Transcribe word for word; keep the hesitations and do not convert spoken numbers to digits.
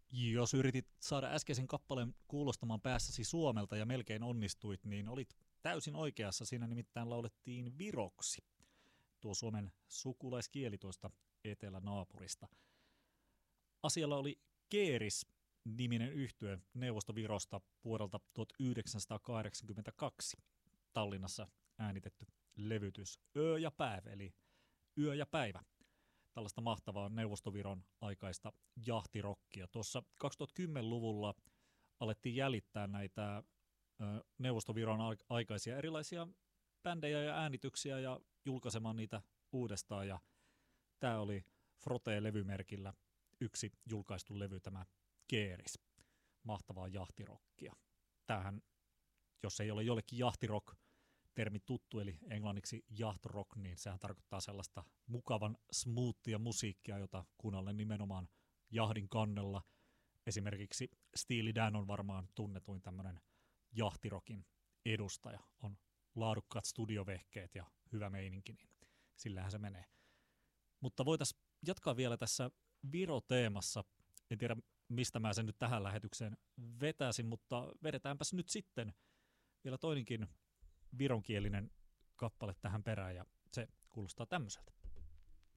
Jos yritit saada äskeisen kappaleen kuulostamaan päässäsi Suomelta ja melkein onnistuit, niin olit täysin oikeassa. Siinä nimittäin laulettiin viroksi. Tuo Suomen sukulaiskieli tuosta etelänaapurista. Asialla oli Keeris-niminen yhtye Neuvostovirosta vuodelta tuhatyhdeksänsataakahdeksankymmentäkaksi. Tallinnassa äänitetty levytys Öö ja päivä, eli Yö ja päivä. Tällaista mahtavaa Neuvostoviron aikaista jahtirokkia. Tuossa kaksituhattakymmenluvulla alettiin jäljittää näitä ö, Neuvostoviron aikaisia erilaisia bändejä ja äänityksiä ja julkaisemaan niitä uudestaan. Ja tämä oli Frote-levymerkillä yksi julkaistu levy, tämä Keeris. Mahtavaa jahtirokkia. Tämähän, jos ei ole jollekin jahtirock termi tuttu, eli englanniksi yacht rock, niin sehän tarkoittaa sellaista mukavan smoothia musiikkia, jota kuunnellen nimenomaan jahdin kannella. Esimerkiksi Steely Dan on varmaan tunnetuin tämmöinen jahtirokin edustaja. On laadukkaat studiovehkeet ja hyvä meininki, niin sillähän se menee. Mutta voitaisiin jatkaa vielä tässä Viro-teemassa. En tiedä, mistä mä sen nyt tähän lähetykseen vetäisin, mutta vedetäänpäs nyt sitten vielä toinenkin vironkielinen kappale tähän perään, ja se kuulostaa tämmöiseltä.